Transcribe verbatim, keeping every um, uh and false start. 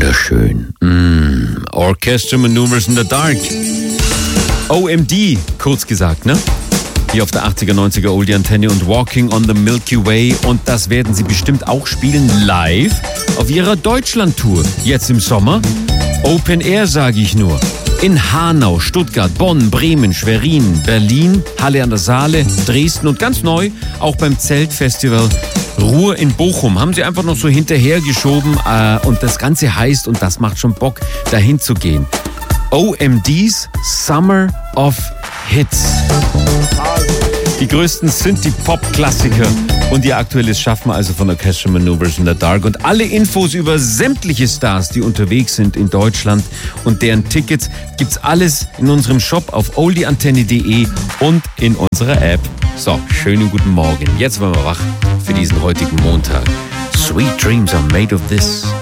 wunderschön. Mm, Orchestra Maneuvers in the Dark. O M D, kurz gesagt, ne? Hier auf der achtziger, neunziger Oldie Antenne und Walking on the Milky Way. Und das werden sie bestimmt auch spielen live auf ihrer Deutschland-Tour. Jetzt im Sommer. Open Air, sage ich nur. In Hanau, Stuttgart, Bonn, Bremen, Schwerin, Berlin, Halle an der Saale, Dresden und ganz neu auch beim Zeltfestival Ruhr in Bochum. Haben sie einfach noch so hinterhergeschoben äh, und das Ganze heißt, und das macht schon Bock, dahin zu gehen. O M D's Summer of Hits. Die größten Synthie-Pop-Klassiker und ihr aktuelles Schaffen also von Orchestra Maneuvers in the Dark. Und alle Infos über sämtliche Stars, die unterwegs sind in Deutschland und deren Tickets, gibt's alles in unserem Shop auf oldieantenne punkt de und in unserer App. So, schönen guten Morgen. Jetzt waren wir wach für diesen heutigen Montag. Sweet dreams are made of this.